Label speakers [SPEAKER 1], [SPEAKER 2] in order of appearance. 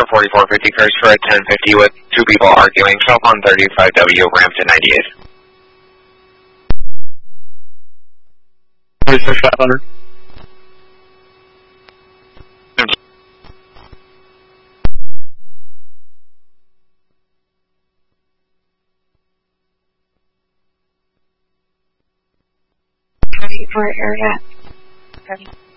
[SPEAKER 1] 4450 cars for a 1050 with two people arguing. Show up on 35W, ramp to 98.
[SPEAKER 2] Please push 500.
[SPEAKER 3] Ready for area. Ready.